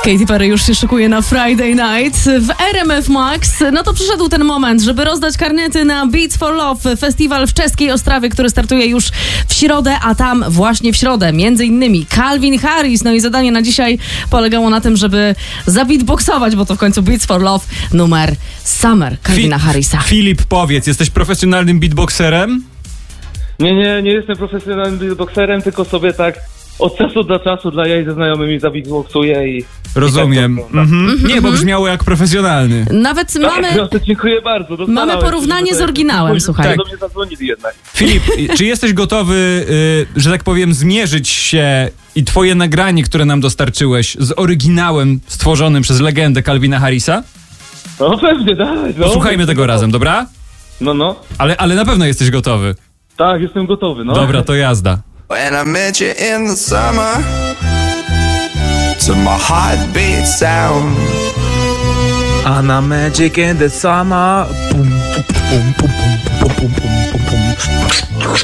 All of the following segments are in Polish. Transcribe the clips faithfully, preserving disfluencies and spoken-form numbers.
Katy Perry już się szykuje na Friday Night w R M F Max. No to przyszedł ten moment, żeby rozdać karnety na Beats for Love, festiwal w czeskiej Ostrawie, który startuje już w środę, a tam właśnie w środę między innymi Calvin Harris. No i zadanie na dzisiaj polegało na tym, żeby zabeatboxować, bo to w końcu Beats for Love numer Summer Calvina Fi- Harrisa. Filip, powiedz, jesteś profesjonalnym beatboxerem? Nie, nie, nie jestem profesjonalnym beatboxerem, tylko sobie tak od czasu do czasu dla jaj ze znajomymi zabeatboxuję i... Rozumiem. I tak to mhm. Nie, bo brzmiało jak profesjonalny. Nawet mamy... No to dziękuję bardzo. Mamy porównanie z oryginałem, słuchaj. Tak. Do mnie zadzwonili jednak. Filip, czy jesteś gotowy, y, że tak powiem, zmierzyć się i twoje nagranie, które nam dostarczyłeś, z oryginałem stworzonym przez legendę Calvina Harrisa? No pewnie, dawaj. No. Posłuchajmy tego razem, dobra? No, no. Ale, ale na pewno jesteś gotowy. Tak, jestem gotowy, no. Dobra, to jazda. When I met you in the summer, to my heartbeat sound. And a magic in the summer. Boom, boom, boom, boom, boom, boom, boom, boom.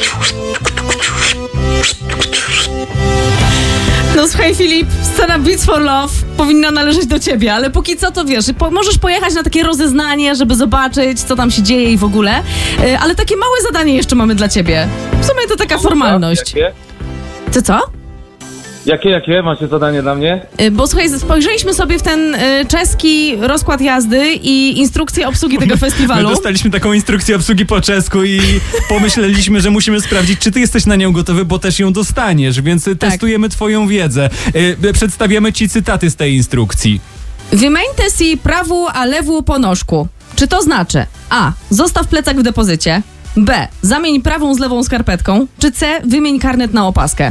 No słuchaj, Filip, scena Beats for Love powinna należeć do ciebie, ale póki co to wiesz, po, możesz pojechać na takie rozeznanie, żeby zobaczyć, co tam się dzieje i w ogóle, yy, ale takie małe zadanie jeszcze mamy dla ciebie. W sumie to taka formalność. Jakie? Ty co? Jakie, jakie? Macie zadanie dla mnie? Yy, bo słuchaj, spojrzeliśmy sobie w ten yy, czeski rozkład jazdy i instrukcję obsługi tego My festiwalu. dostaliśmy taką instrukcję obsługi po czesku i pomyśleliśmy, że musimy sprawdzić, czy ty jesteś na nią gotowy, bo też ją dostaniesz, więc tak. Testujemy twoją wiedzę. Yy, przedstawiamy ci cytaty z tej instrukcji. Wymieńte si prawu a lewu po nóżku. Czy to znaczy A. Zostaw plecak w depozycie, B. Zamień prawą z lewą skarpetką, czy C. Wymień karnet na opaskę.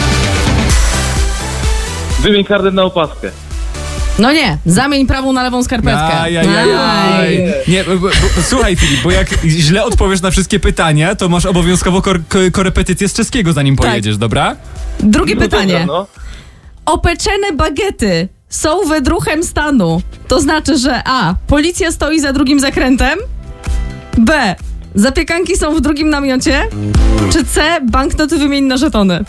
Wymień karnet na opaskę. No nie, zamień prawą na lewą skarpetkę. Aj, aj, aj, aj. Nie, bo, bo, słuchaj Filip, bo jak źle odpowiesz na wszystkie pytania, to masz obowiązkowo kor- ko- korepetycję z czeskiego, zanim Tak. pojedziesz, dobra? Drugie No pytanie. dobra, no. Opeczene bagiety są wydruchem stanu. To znaczy, że A. Policja stoi za drugim zakrętem, B. Zapiekanki są w drugim namiocie, czy C. Banknoty wymień na żetony.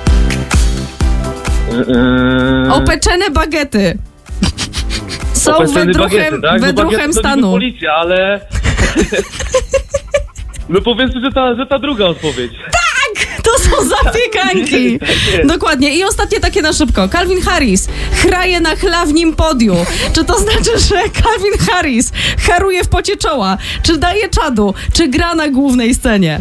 Eee... Opeczene bagiety są Opeczone wydruchem, bagiety, tak? No wydruchem bagiety to stanu. niby policja, ale... No powiedzmy, że ta, że ta druga odpowiedź. To są zapiekanki. Dokładnie. I ostatnie takie na szybko. Calvin Harris chraje na chlawnim podiu. Czy to znaczy, że Calvin Harris haruje w pocie czoła? Czy daje czadu? Czy gra na głównej scenie?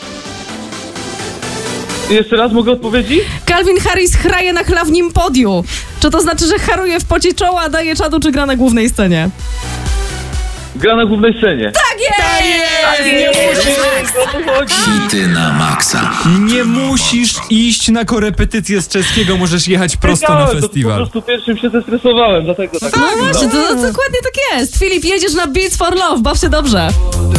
Jeszcze raz mogę odpowiedzi? Calvin Harris chraje na chlawnim podiu. Czy to znaczy, że haruje w pocie czoła, daje czadu, czy gra na głównej scenie? Gra na głównej scenie. Tak jest! Tak, nie musisz, o to chodzi. Hity na maksa. Nie musisz iść na korepetycję z czeskiego, możesz jechać prosto na Wiedziałem, to festiwal. Po prostu pierwszym się zestresowałem, dlatego tak. No właśnie, to, to dokładnie tak jest. Filip, jedziesz na Beats for Love, baw się dobrze.